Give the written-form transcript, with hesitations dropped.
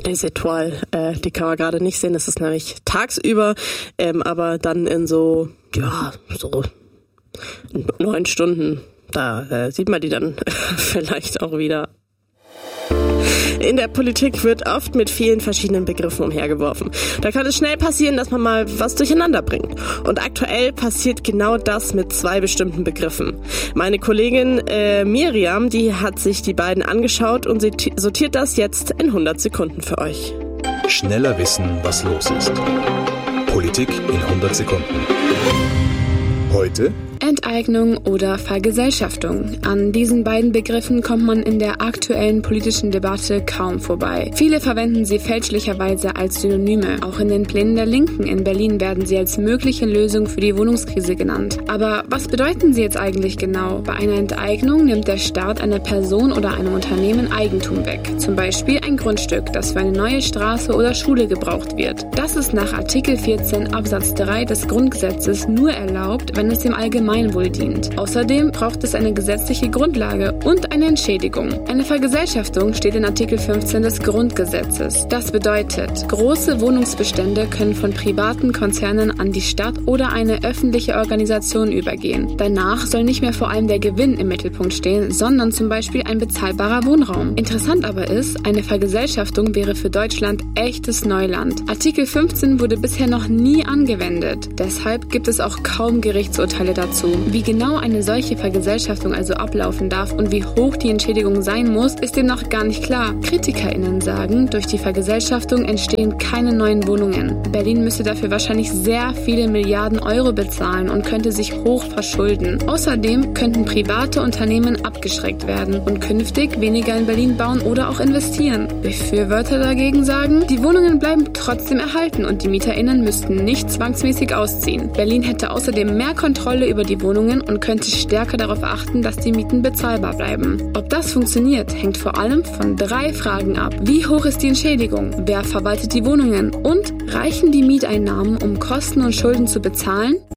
Les Étoiles, die kann man gerade nicht sehen, das ist nämlich tagsüber, aber dann in so 9 Stunden, da sieht man die dann vielleicht auch wieder. In der Politik wird oft mit vielen verschiedenen Begriffen umhergeworfen. Da kann es schnell passieren, dass man mal was durcheinander bringt. Und aktuell passiert genau das mit 2 bestimmten Begriffen. Meine Kollegin Miriam, die hat sich die beiden angeschaut und sie sortiert das jetzt in 100 Sekunden für euch. Schneller wissen, was los ist. Politik in 100 Sekunden. Heute Enteignung oder Vergesellschaftung. An diesen beiden Begriffen kommt man in der aktuellen politischen Debatte kaum vorbei. Viele verwenden sie fälschlicherweise als Synonyme. Auch in den Plänen der Linken in Berlin werden sie als mögliche Lösung für die Wohnungskrise genannt. Aber was bedeuten sie jetzt eigentlich genau? Bei einer Enteignung nimmt der Staat einer Person oder einem Unternehmen Eigentum weg. Zum Beispiel ein Grundstück, das für eine neue Straße oder Schule gebraucht wird. Das ist nach Artikel 14 Absatz 3 des Grundgesetzes nur erlaubt, wenn es dem Allgemeinwohl dient. Außerdem braucht es eine gesetzliche Grundlage und eine Entschädigung. Eine Vergesellschaftung steht in Artikel 15 des Grundgesetzes. Das bedeutet, große Wohnungsbestände können von privaten Konzernen an die Stadt oder eine öffentliche Organisation übergehen. Danach soll nicht mehr vor allem der Gewinn im Mittelpunkt stehen, sondern zum Beispiel ein bezahlbarer Wohnraum. Interessant aber ist, eine Vergesellschaftung wäre für Deutschland echtes Neuland. Artikel 15 wurde bisher noch nie angewendet. Deshalb gibt es auch kaum Gerichtsurteile dazu. Wie genau eine solche Vergesellschaftung also ablaufen darf und wie hoch die Entschädigung sein muss, ist dem noch gar nicht klar. KritikerInnen sagen, durch die Vergesellschaftung entstehen keine neuen Wohnungen. Berlin müsste dafür wahrscheinlich sehr viele Milliarden Euro bezahlen und könnte sich hoch verschulden. Außerdem könnten private Unternehmen abgeschreckt werden und künftig weniger in Berlin bauen oder auch investieren. Befürworter dagegen sagen, die Wohnungen bleiben trotzdem erhalten und die MieterInnen müssten nicht zwangsmäßig ausziehen. Berlin hätte außerdem mehr Kontrolle über die Wohnungen und könnte stärker darauf achten, dass die Mieten bezahlbar bleiben. Ob das funktioniert, hängt vor allem von 3 Fragen ab. Wie hoch ist die Entschädigung? Wer verwaltet die Wohnungen? Und reichen die Mieteinnahmen, um Kosten und Schulden zu bezahlen?